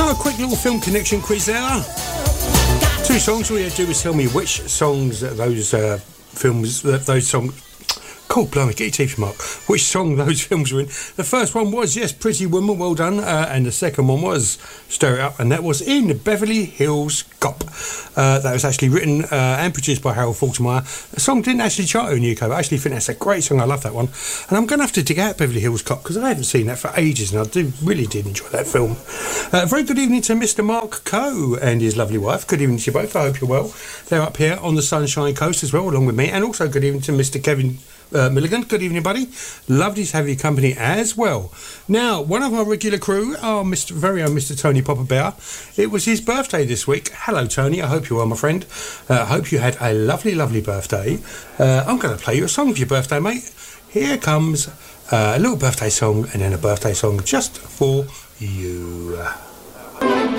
So a quick little film connection quiz there. 2 songs. All you have to do is tell me which songs those films, those songs. Cool, blimey, get your teeth, Mark. Which song those films were in. The first one was, yes, Pretty Woman, well done. And the second one was Stir It Up, and that was in Beverly Hills Cop. That was actually written and produced by Harold Faltermeyer. The song didn't actually chart in the UK, but I actually think that's a great song. I love that one. And I'm going to have to dig out Beverly Hills Cop because I haven't seen that for ages, and I really did enjoy that film. Very good evening to Mr. Mark Coe and his lovely wife. Good evening to you both. I hope you're well. They're up here on the Sunshine Coast as well, along with me. And also good evening to Mr. Kevin Milligan. Good evening, buddy. Lovely to have your company as well. Now, one of our regular crew, our very own Mr. Tony Popper Bear, it was his birthday this week. Hello, Tony. I hope you're well, my friend. I hope you had a lovely, lovely birthday. I'm going to play you a song for your birthday, mate. Here comes a little birthday song and then a birthday song just for you.